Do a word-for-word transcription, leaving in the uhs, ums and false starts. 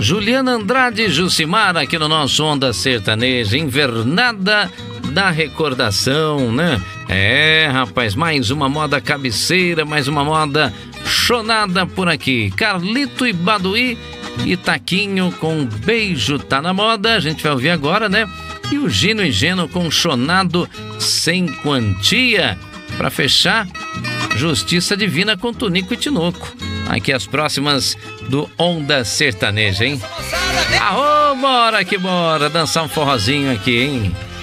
Juliana Andrade, Jucimar, aqui no nosso Onda Sertaneja, Invernada da Recordação, né? É, rapaz, mais uma moda cabeceira, mais uma moda chonada por aqui. Carlito e Baduí e Taquinho com Beijo Tá na Moda, a gente vai ouvir agora, né? E o Gino e Geno com Chonado Sem Quantia. Pra fechar, Justiça Divina com Tunico e Tinoco. Aqui as próximas do Onda Sertaneja, hein? Arô, bora que bora dançar um forrozinho aqui, hein?